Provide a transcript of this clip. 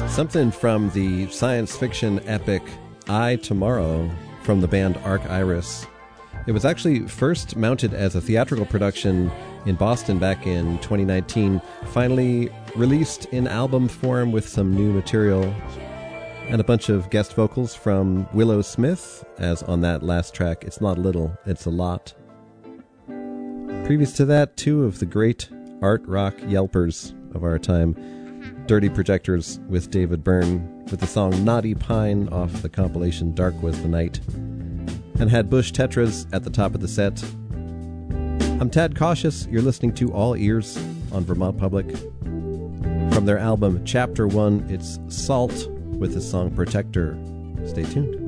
Something from the science fiction epic I, Tomorrow from the band Arc Iris. It was actually first mounted as a theatrical production in Boston back in 2019, finally released in album form with some new material and a bunch of guest vocals from Willow Smith, as on that last track, It's Not a Little, It's a Lot. Previous to that, two of the great art rock yelpers of our time, Dirty Projectors with David Byrne, with the song Naughty Pine off the compilation Dark Was the Night, and had Bush Tetras at the top of the set. I'm Tad Cautious. You're listening to All Ears on Vermont Public. From their album Chapter 1, it's Salt with the song Protector. Stay tuned.